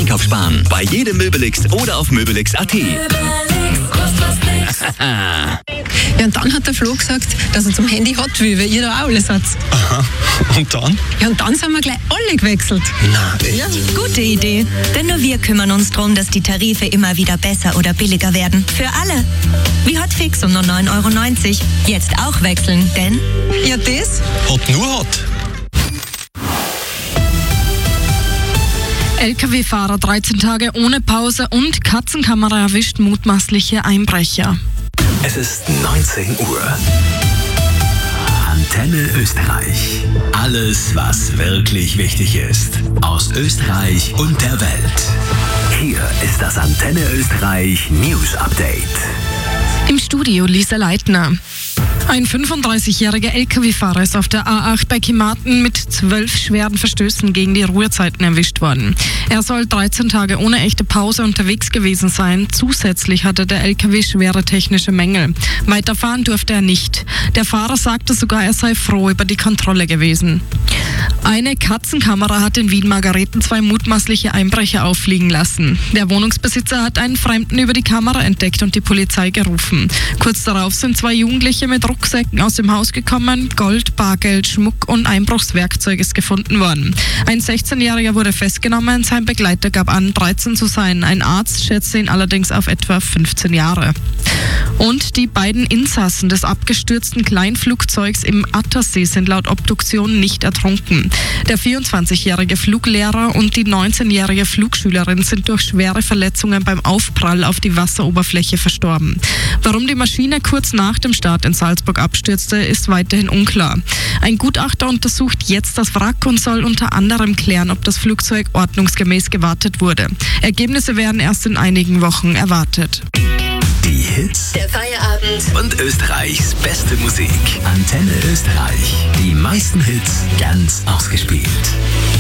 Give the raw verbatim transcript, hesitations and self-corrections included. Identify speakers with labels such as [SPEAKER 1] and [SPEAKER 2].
[SPEAKER 1] Einkauf sparen. Bei jedem Möbelix oder auf möbelix punkt at.
[SPEAKER 2] Ja, und dann hat der Flo gesagt, dass er zum Handy hat will, weil ihr da auch alles habt.
[SPEAKER 3] Aha. Und dann?
[SPEAKER 2] Ja, und dann sind wir gleich alle gewechselt.
[SPEAKER 3] Nein, echt?
[SPEAKER 2] Ja.
[SPEAKER 4] Gute Idee. Denn nur wir kümmern uns darum, dass die Tarife immer wieder besser oder billiger werden. Für alle. Wie Hotfix um nur neun Euro neunzig. Jetzt auch wechseln, denn...
[SPEAKER 2] Ja, das?
[SPEAKER 3] Hat nur hat.
[SPEAKER 5] L K W-Fahrer dreizehn Tage ohne Pause und Katzenkamera erwischt mutmaßliche Einbrecher.
[SPEAKER 1] Es ist neunzehn Uhr. Antenne Österreich. Alles, was wirklich wichtig ist. Aus Österreich und der Welt. Hier ist das Antenne Österreich News Update.
[SPEAKER 5] Im Studio Lisa Leitner. Ein fünfunddreißigjähriger L K W-Fahrer ist auf der A acht bei Kimaten mit zwölf schweren Verstößen gegen die Ruhezeiten erwischt worden. Er soll dreizehn Tage ohne echte Pause unterwegs gewesen sein. Zusätzlich hatte der L K W schwere technische Mängel. Weiterfahren durfte er nicht. Der Fahrer sagte sogar, er sei froh über die Kontrolle gewesen. Eine Katzenkamera hat in Wien-Margareten zwei mutmaßliche Einbrecher auffliegen lassen. Der Wohnungsbesitzer hat einen Fremden über die Kamera entdeckt und die Polizei gerufen. Kurz darauf sind zwei Jugendliche mit Rucksäcken aus dem Haus gekommen. Gold, Bargeld, Schmuck und Einbruchswerkzeug ist gefunden worden. Ein sechzehnjähriger wurde festgenommen, sein Begleiter gab an, dreizehn zu sein. Ein Arzt schätzte ihn allerdings auf etwa fünfzehn Jahre. Und die beiden Insassen des abgestürzten Kleinflugzeugs im Attersee sind laut Obduktion nicht ertrunken. Der vierundzwanzigjährige Fluglehrer und die neunzehnjährige Flugschülerin sind durch schwere Verletzungen beim Aufprall auf die Wasseroberfläche verstorben. Warum die Maschine kurz nach dem Start in Salzburg abstürzte, ist weiterhin unklar. Ein Gutachter untersucht jetzt das Wrack und soll unter anderem klären, ob das Flugzeug ordnungsgemäß gewartet wurde. Ergebnisse werden erst in einigen Wochen erwartet.
[SPEAKER 1] Die Hits
[SPEAKER 4] Der Feierabend.
[SPEAKER 1] und Österreichs beste Musik. Antenne Österreich. Die meisten Hits ganz ausgespielt.